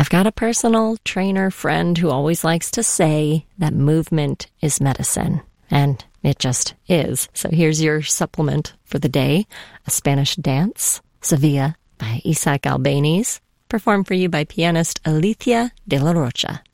I've got a personal trainer friend who always likes to say that movement is medicine, and it just is. So here's your supplement for the day: a Spanish dance, Sevilla by Isaac Albéniz, performed for you by pianist Alicia de la Rocha.